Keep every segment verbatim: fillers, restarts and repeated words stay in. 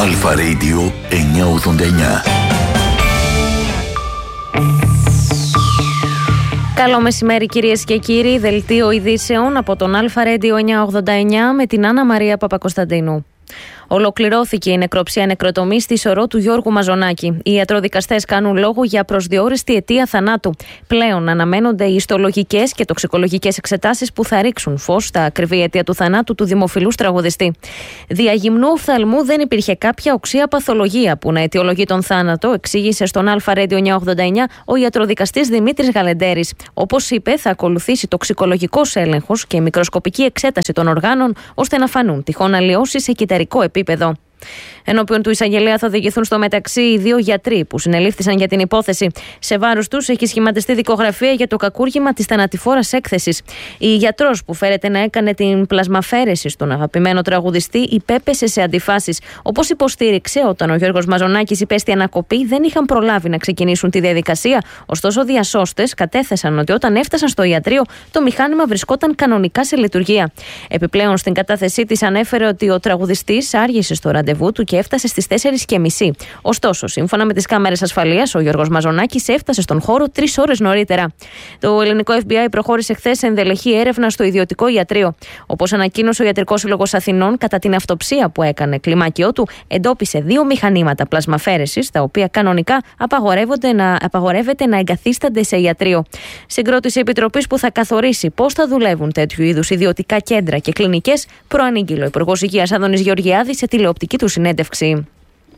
Αλφα Radio εννιακόσια ογδόντα εννιά. Καλό μεσημέρι κυρίες και κύριοι, δελτίο ειδήσεων από τον Αλφα Radio εννιακόσια ογδόντα εννιά με την Άννα Μαρία Παπακοσταντίνου. Ολοκληρώθηκε η νεκροψία νεκροτομή στη σωρό του Γιώργου Μαζονάκη. Οι ιατροδικαστές κάνουν λόγο για προσδιορίστη αιτία θανάτου. Πλέον αναμένονται οι ιστολογικές και τοξικολογικές εξετάσεις που θα ρίξουν φως στα ακριβή αιτία του θανάτου του δημοφιλούς τραγουδιστή. Διαγυμνού οφθαλμού δεν υπήρχε κάποια οξία παθολογία που να αιτιολογεί τον θάνατο, εξήγησε στον Αλφα Radio εννιακόσια ογδόντα εννιά ο ιατροδικαστής Δημήτρης Γαλεντέρης. Όπως είπε, θα ακολουθήσει τοξικολογικός έλεγχος και μικροσκοπική εξέταση των οργάνων ώστε να φανούν τυχόν αλλοιώσεις σε κυταρικό επίπεδο. Ενώπιον του εισαγγελέα θα οδηγηθούν στο μεταξύ οι δύο γιατροί που συνελήφθησαν για την υπόθεση. Σε βάρος τους έχει σχηματιστεί δικογραφία για το κακούργημα της θανατηφόρας έκθεσης. Η γιατρός που φέρεται να έκανε την πλασμαφέρεση στον αγαπημένο τραγουδιστή υπέπεσε σε αντιφάσεις. Όπως υποστήριξε, όταν ο Γιώργος Μαζονάκης υπέστη ανακοπή, δεν είχαν προλάβει να ξεκινήσουν τη διαδικασία. Ωστόσο, διασώστες κατέθεσαν ότι όταν έφτασαν στο ιατρείο, το μηχάνημα βρισκόταν κανονικά σε λειτουργία. Επιπλέον, στην κατάθεσή της ανέφερε ότι ο τραγουδιστής άργησε στο ραντεβού του και έφτασε στις τέσσερις και μισή. Ωστόσο, σύμφωνα με τις κάμερες ασφαλείας, ο Γιώργος Μαζονάκης έφτασε στον χώρο τρεις ώρες νωρίτερα. Το ελληνικό εφ μπι άι προχώρησε χθες σε ενδελεχή έρευνα στο ιδιωτικό ιατρείο. Όπως ανακοίνωσε ο Ιατρικός Σύλλογος Αθηνών, κατά την αυτοψία που έκανε κλιμάκιό του, εντόπισε δύο μηχανήματα πλασμαφέρεσης, τα οποία κανονικά απαγορεύονται να, απαγορεύεται να εγκαθίστανται σε ιατρείο. Συγκρότηση επιτροπής που θα καθορίσει πώς θα δουλεύουν τέτοιου είδους ιδιωτικά κέντρα και κλινικές, προανήγγειλε ο Υπουργός Υγείας Άδωνης Γεωργιάδης σε τηλεοπτική του συνέντευξη.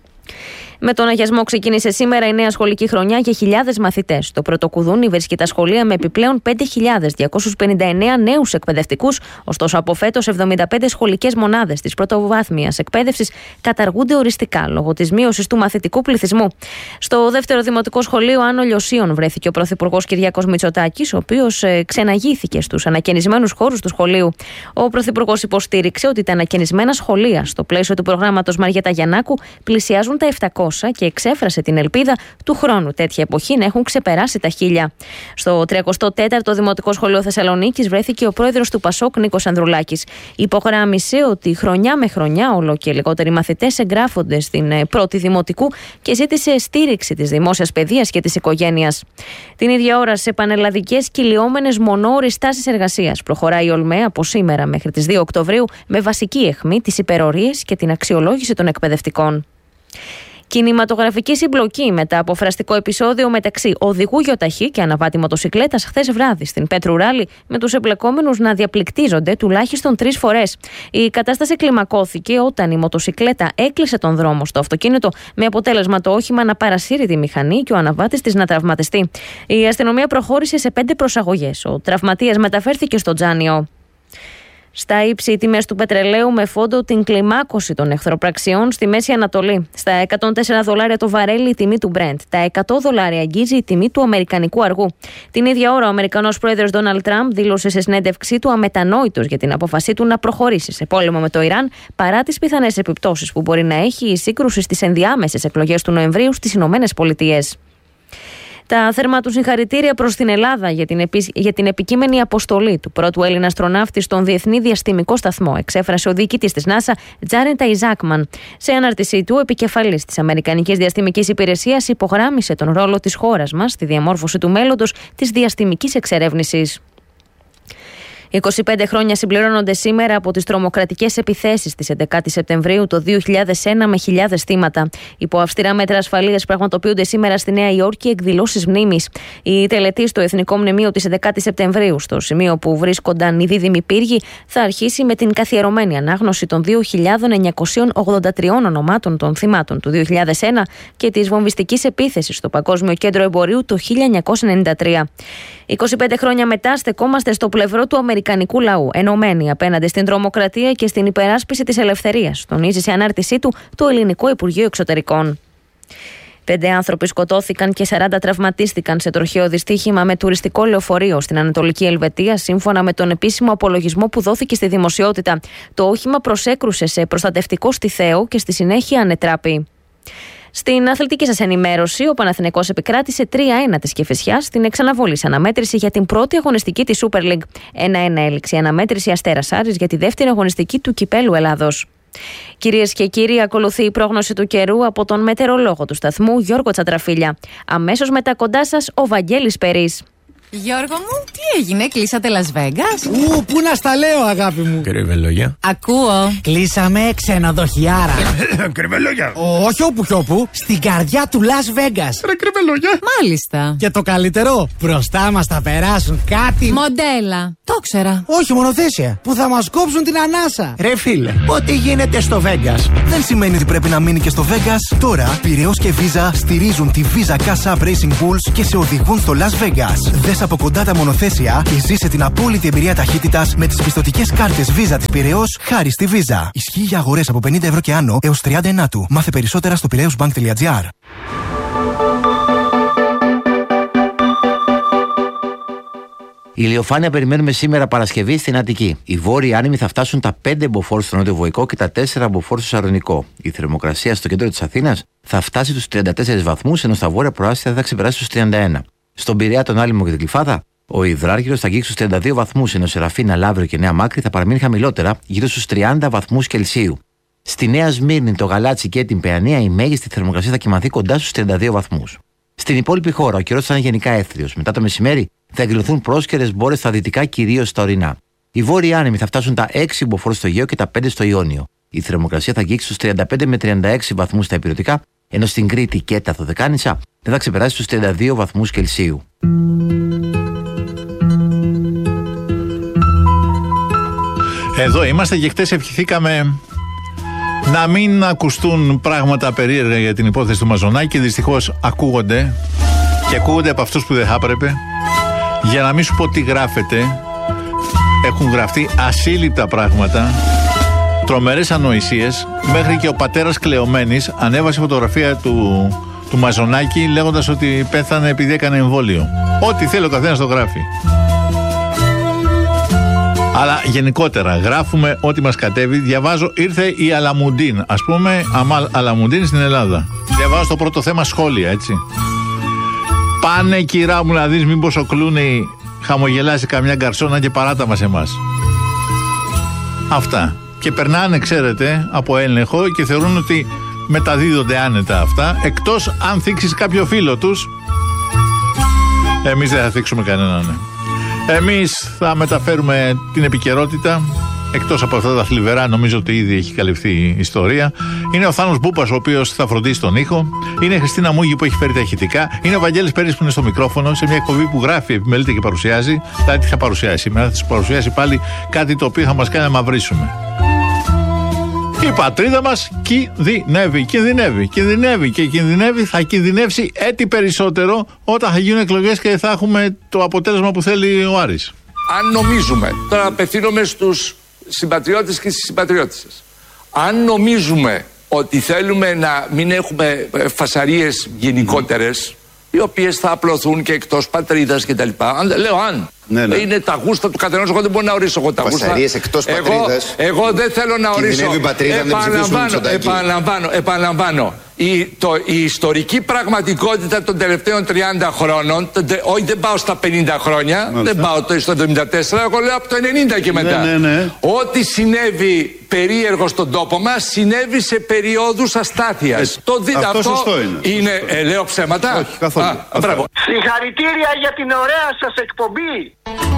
Με τον αγιασμό ξεκίνησε σήμερα η νέα σχολική χρονιά για χιλιάδες μαθητές. Το Πρωτοκουδούνι βρίσκει τα σχολεία με επιπλέον πέντε χιλιάδες διακόσιους πενήντα εννέα νέους εκπαιδευτικούς, ωστόσο από φέτος εβδομήντα πέντε σχολικές μονάδες της πρωτοβάθμιας εκπαίδευσης καταργούνται οριστικά λόγω της μείωσης του μαθητικού πληθυσμού. Στο δεύτερο δημοτικό σχολείο Άνω Λιωσίων βρέθηκε ο Πρωθυπουργός Κυριάκος Μητσοτάκης, ο οποίος ε, ξεναγήθηκε στους ανακαινισμένους χώρους του σχολείου. Ο Πρωθυπουργός υποστήριξε ότι τα ανακαινισμένα σχολεία στο πλαίσιο του προγράμματος Μαριέτα Γιαννάκου πλησιάζουν τα επτακόσια και εξέφρασε την ελπίδα του χρόνου τέτοια εποχή να έχουν ξεπεράσει τα χίλια. Στο τριακοστό τέταρτο Δημοτικό Σχολείο Θεσσαλονίκης βρέθηκε ο πρόεδρος του Πασόκ Νίκος Ανδρουλάκης. Υπογράμμισε ότι χρονιά με χρονιά όλο και λιγότεροι μαθητές εγγράφονται στην πρώτη Δημοτικού και ζήτησε στήριξη της δημόσιας παιδείας και της οικογένειας. Την ίδια ώρα, σε πανελλαδικές κυλιόμενες μονόωρες τάσεις εργασίας, προχωράει η ΟΛΜΕ από σήμερα μέχρι τις δύο Οκτωβρίου με βασική αιχμή τις υπερορίες και την αξιολόγηση των εκπαιδευτικών. Κινηματογραφική συμπλοκή μετά από φραστικό επεισόδιο μεταξύ οδηγού γιοταχή και αναβάτη μοτοσικλέτας χθες βράδυ στην Πέτρου Ράλη, με τους εμπλεκόμενους να διαπληκτίζονται τουλάχιστον τρεις φορές. Η κατάσταση κλιμακώθηκε όταν η μοτοσικλέτα έκλεισε τον δρόμο στο αυτοκίνητο, με αποτέλεσμα το όχημα να παρασύρει τη μηχανή και ο αναβάτης της να τραυματιστεί. Η αστυνομία προχώρησε σε πέντε προσαγωγές. Ο τραυματίας μεταφέρθηκε στο Τζάνιο. Στα ύψη οι τιμές του πετρελαίου με φόντο την κλιμάκωση των εχθροπραξιών στη Μέση Ανατολή. Στα εκατόν τέσσερα δολάρια το βαρέλι η τιμή του Brent. Τα εκατό δολάρια αγγίζει η τιμή του αμερικανικού αργού. Την ίδια ώρα ο Αμερικανός πρόεδρος Ντόναλντ Τραμπ δήλωσε σε συνέντευξή του αμετανόητος για την απόφασή του να προχωρήσει σε πόλεμο με το Ιράν, παρά τις πιθανές επιπτώσεις που μπορεί να έχει η σύγκρουση στις ενδιάμεσες εκλογές του Νοεμβρίου στις Ηνωμένες Πολιτείες. Τα θερμά του συγχαρητήρια προς την Ελλάδα για την, επί... για την επικείμενη αποστολή του πρώτου Έλληνα αστροναύτη στον Διεθνή Διαστημικό Σταθμό, εξέφρασε ο διοικητής της NASA, Τζάρεν Ταϊζάκμαν. Σε ανάρτησή του, ο επικεφαλής της Αμερικανικής Διαστημικής Υπηρεσίας υπογράμμισε τον ρόλο της χώρας μας στη διαμόρφωση του μέλλοντος της διαστημικής εξερεύνησης. είκοσι πέντε χρόνια συμπληρώνονται σήμερα από τις τρομοκρατικές επιθέσεις της έντεκα Σεπτεμβρίου το δύο χιλιάδες ένα με χιλιάδες θύματα. Υπό αυστηρά μέτρα ασφαλείας πραγματοποιούνται σήμερα στη Νέα Υόρκη εκδηλώσεις μνήμης. Η τελετή στο Εθνικό Μνημείο της έντεκα Σεπτεμβρίου, στο σημείο που βρίσκονταν οι δίδυμοι πύργοι, θα αρχίσει με την καθιερωμένη ανάγνωση των δύο χιλιάδες εννιακόσια ογδόντα τρία ονομάτων των θυμάτων του δύο χιλιάδες ένα και της βομβιστικής επίθεσης στο Παγκόσμιο Κέντρο Εμπορίου το χίλια εννιακόσια ενενήντα τρία. είκοσι πέντε χρόνια μετά στεκόμαστε στο πλευρό του αμερικανικού λαού, ενωμένοι απέναντι στην τρομοκρατία και στην υπεράσπιση της ελευθερίας, τονίζει σε ανάρτησή του το Ελληνικό Υπουργείο Εξωτερικών. Πέντε άνθρωποι σκοτώθηκαν και σαράντα τραυματίστηκαν σε τροχαίο δυστύχημα με τουριστικό λεωφορείο στην Ανατολική Ελβετία, σύμφωνα με τον επίσημο απολογισμό που δόθηκε στη δημοσιότητα. Το όχημα προσέκρουσε σε προστατευτικό στιθαίο και στη συνέχεια ανετράπη. Στην αθλητική σας ενημέρωση, ο Παναθηναϊκός επικράτησε τρία ένα της Κηφισιάς στην εξαναβολής αναμέτρηση για την πρώτη αγωνιστική της Super League. ένα ένα έληξε η αναμέτρηση Αστέρας Άρης για τη δεύτερη αγωνιστική του Κυπέλλου Ελλάδος. Κυρίες και κύριοι, ακολουθεί η πρόγνωση του καιρού από τον μετεωρολόγο του σταθμού Γιώργο Τσατραφίλια. Αμέσως μετά κοντά σας ο Βαγγέλης Περής. Γιώργο μου, τι έγινε, κλείσατε Las Vegas? Ου, πού να στα λέω, αγάπη μου. Κρυβελόγια. Ακούω. Κλείσαμε ξενοδοχιάρα. Κρυβελόγια. Όχι όπου κι όπου, στην καρδιά του Las Vegas. Ρε κρυβελόγια. Μάλιστα. Και το καλύτερο, μπροστά μας θα περάσουν κάτι. Μοντέλα. Το ξέρα. Όχι, μονοθέσια. Που θα μας κόψουν την ανάσα. Ρε φίλε, ό,τι γίνεται στο Vegas δεν σημαίνει ότι πρέπει να μείνει και στο Vegas. Τώρα, Πειραιώς και Visa στηρίζουν τη Visa Cash App Racing Bulls και σε οδηγούν στο Las Vegas. Δες από κοντά τα μονοθέσια και ζήσε την απόλυτη εμπειρία ταχύτητας με τις πιστωτικές κάρτες Visa της Πειραιώς χάρη στη Visa. Ισχύει για αγορές από πενήντα ευρώ και άνω έως τριάντα ενάτου. Μάθε περισσότερα στο πειραιώσμπανκ τελεία τζι άρ. Η ηλιοφάνεια περιμένουμε σήμερα Παρασκευή στην Αττική. Οι βόρειοι άνεμοι θα φτάσουν τα πέντε μποφόρ στο νότιο Βοϊκό και τα τέσσερα μποφόρ στο Σαρδονικό. Η θερμοκρασία στο κέντρο της Αθήνας θα φτάσει στους τριάντα τέσσερις βαθμούς, ενώ στα βόρεια προάστια θα ξεπεράσει στους τριάντα ένα. Στον Πειραιά, τον Άλυμο και την Κλιφάδα, ο Υδράργυρος θα αγγίξει στους τριάντα δύο βαθμούς, ενώ Σεραφίνα, Λαύριο και Νέα Μάκρη θα παραμείνει χαμηλότερα, γύρω στους τριάντα βαθμούς Κελσίου. Στη Νέα Σμύρνη, το Γαλάτσι και την Παιανία, η μέγιστη θερμοκρασία θα κυμανθεί κοντά στους τριάντα δύο βαθμούς. Στην υπόλοιπη χώρα, ο καιρός θα είναι γενικά έθριος. Μετά το μεσημέρι θα εκδηλωθούν πρόσκαιρες μπόρες στα δυτικά, κυρίως στα ορεινά. Οι βόρειοι άνεμοι θα φτάσουν τα έξι μποφόρ στο Αιγαίο και τα πέντε στο Ιόνιο. Η θερμοκρασία θα αγγίξει στους τριάντα πέντε με τριάντα έξι βαθμούς στα ηπειρωτικά, ενώ στην Κρήτη και τα Δωδεκάνησα δεν θα ξεπεράσει στους τριάντα δύο βαθμούς Κελσίου. Εδώ είμαστε και χτες ευχηθήκαμε να μην ακουστούν πράγματα περίεργα για την υπόθεση του Μαζονάκη και δυστυχώς ακούγονται και ακούγονται από αυτούς που δεν θα έπρεπε. Για να μην σου πω τι γράφεται, έχουν γραφτεί ασύλληπτα πράγματα, τρομερές ανοησίες, μέχρι και ο πατέρας Κλεωμένης ανέβασε φωτογραφία του, του Μαζονάκη λέγοντας ότι πέθανε επειδή έκανε εμβόλιο. Ό,τι θέλει ο καθένας το γράφει. Αλλά γενικότερα γράφουμε ό,τι μας κατέβει. Διαβάζω, ήρθε η Αλαμουντίν. Ας πούμε, Αμάλ Αλαμουντίν στην Ελλάδα. Διαβάζω το πρώτο θέμα σχόλια, έτσι. Πάνε κυρά μου να δεις μήπως ο Κλούνι χαμογελάσει καμιά γκαρσόνα και παράτα μας εμάς. Αυτά. Και περνάνε, ξέρετε, από έλεγχο και θεωρούν ότι μεταδίδονται άνετα αυτά, εκτός αν θίξεις κάποιο φίλο τους. Εμείς δεν θα θίξουμε κανέναν. Εμείς θα μεταφέρουμε την επικαιρότητα. Εκτός από αυτά τα θλιβερά, νομίζω ότι ήδη έχει καλυφθεί η ιστορία. Είναι ο Θάνος Μπούπας, ο οποίος θα φροντίσει τον ήχο. Είναι η Χριστίνα Μούγη που έχει φέρει τα ηχητικά. Είναι ο Βαγγέλης Περής που είναι στο μικρόφωνο, σε μια εκπομπή που γράφει, επιμελείται και παρουσιάζει. Δηλαδή, τι θα παρουσιάσει σήμερα? Θα σας παρουσιάσει πάλι κάτι το οποίο θα μας κάνει να μαυρίσουμε. Η πατρίδα μας κινδυνεύει, κινδυνεύει, κινδυνεύει και κινδυνεύει, θα κινδυνεύσει έτη περισσότερο όταν θα γίνουν εκλογές και θα έχουμε το αποτέλεσμα που θέλει ο Άρης. Αν νομίζουμε, τώρα απευθύνομαι στους συμπατριώτες και στις συμπατριώτισσες, αν νομίζουμε ότι θέλουμε να μην έχουμε φασαρίες γενικότερες, οι οποίες θα απλωθούν και εκτός πατρίδας κτλ. Λέω αν. Ναι, ναι. Είναι τα γούστα του καθενός. Εγώ δεν μπορώ να ορίσω εγώ τα γούστα. Φασαρίες εκτός πατρίδας. Εγώ, εγώ δεν θέλω να ορίσω. Κινδυνεύει η πατρίδα, επαναλαμβάνω, επαναλαμβάνω, επαναλαμβάνω. Η, το, η ιστορική πραγματικότητα των τελευταίων τριάντα χρόνων, όχι δεν πάω στα πενήντα χρόνια, Μάλιστα. δεν πάω το, στο εβδομήντα τέσσερα, εγώ λέω από το ενενήντα και μετά. Ναι, ναι, ναι. Ό,τι συνέβη περίεργο στον τόπο μας, συνέβη σε περιόδους αστάθειας. Το δι... Αυτό, αυτό σωστό είναι. είναι ε, λέω ψέματα. Όχι, καθόλου. Α, συγχαρητήρια για την ωραία σας εκπομπή.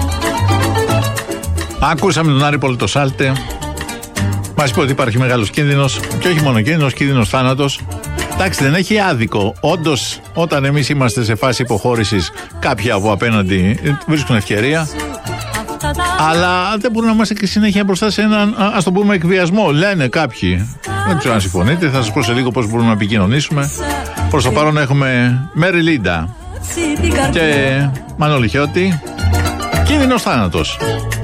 Ακούσαμε τον Άρη Πολυτοσάλτε. Μας είπε ότι υπάρχει μεγάλος κίνδυνος, και όχι μόνο κίνδυνος, κίνδυνος θάνατος. Εντάξει, δεν έχει άδικο. Όντως, όταν εμείς είμαστε σε φάση υποχώρησης, κάποιοι από απέναντι βρίσκουν ευκαιρία. Αλλά δεν μπορούμε να είμαστε και συνέχεια μπροστά σε έναν, ας το πούμε, εκβιασμό. Λένε κάποιοι. Δεν ξέρω αν συμφωνείτε. Θα σας πω σε λίγο πώς μπορούμε να επικοινωνήσουμε. Προς το παρόν έχουμε Μέρι Λίντα και Μανώλη Χιώτη. Κίνδυνος θάνατος.